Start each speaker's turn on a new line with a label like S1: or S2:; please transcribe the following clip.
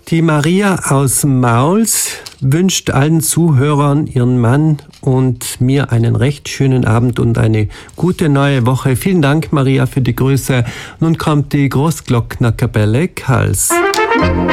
S1: Die Maria aus Mauls wünscht allen Zuhörern, ihren Mann und mir einen recht schönen Abend und eine gute neue Woche. Vielen Dank, Maria, für die Grüße. Nun kommt die Großglocknerkapelle Kals.